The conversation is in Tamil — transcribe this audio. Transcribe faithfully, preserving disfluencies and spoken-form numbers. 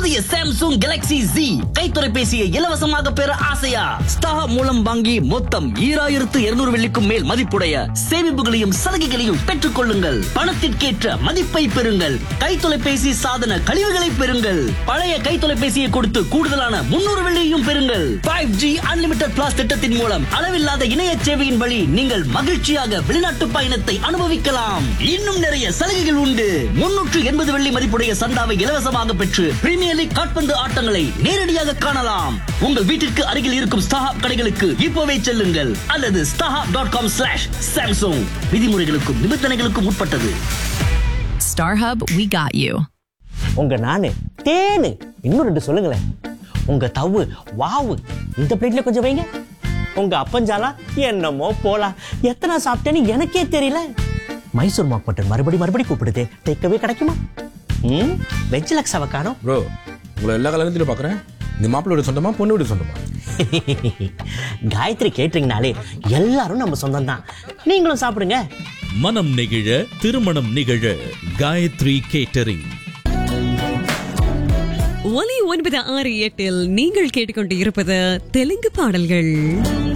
புதிய சாம்சங் கேலக்ஸி Z கைத்தொலைபேசியை இலவசமாக பெற ஆசையா? ஸ்டார் மூலம் வாங்கி மொத்தம் ஈராயிரத்து இருநூறு வெள்ளிக்கும் மேல் மதிப்புடைய சேமிப்புகளையும் சலுகைகளையும் பெற்றுக் கொள்ளுங்கள். பணத்திற்கேற்ற மதிப்பை பெறுங்கள். கைத்தொலைபேசி சாதன கழிவுகளை பெறுங்கள். பழைய கைத்தொலைபேசியை கொடுத்து கூடுதலான முன்னூறு வெள்ளியையும் பெறுங்கள். ஃபைவ் ஜி அன்லிமிட்டட் பிளாஸ் திட்டத்தின் மூலம் அளவில்லாத இணைய சேவையின் வழி நீங்கள் மகிழ்ச்சியாக வெளிநாட்டு பயணத்தை அனுபவிக்கலாம். இன்னும் நிறைய சலுகைகள் உண்டு. முன்னூற்று எண்பது வெள்ளி மதிப்புடைய சந்தாவை இலவசமாக பெற்று பிரீமியர் லீக் கால்பந்து ஆட்டங்களை நேரடியாக காணலாம். உங்கள் வீட்டிற்கு அருகில் இருக்கும் ஸ்டாஹாப் கடைகளுக்கு இப்போவே செல்லுங்கள் அல்லது StarHub dot com slash Samsung. விதிமுறைகளுக்கும் நிபந்தனைகளுக்கும் உட்பட்டது. StarHub, we got you. உங்க நானு தேனு இன்னும் ரெண்டு சொல்லுங்களேன். உங்க தவு வாவு இந்த பிளேட்ல கொஞ்சம் வைங்க. உங்க அப்பஞ்சாலா என்னமோ போலாம். எத்தனை சாப்பிட்டேன்னு எனக்கே தெரியல. மைசூர் மாக் மட்டன் மறுபடி மறுபடி கூப்பிடுது. டேக்கவே கிடைக்குமா? ம் வெஜ் லக்ஸாவை காணோம். ப்ரோ, உங்களை எல்லா கல்யாணத்திலும் பார்க்குறேன். இந்த மாப்பிள்ளோட சொந்தமா பொண்ணு வீடு சொந்தமா? காயத்ரி கேட்டீங்கனாலே எல்லாரும் நம்ம சொந்தம் தான். நீங்களும் சாப்பிடுங்க. மனம் நெகிழ திருமணம் நிகழ காயத்ரி கேட்டரிங். ஒலி ஒன்பது ஆறு எட்டில் நீங்கள் கேட்டுக்கொண்டு இருப்பது தெலுங்கு பாடல்கள்.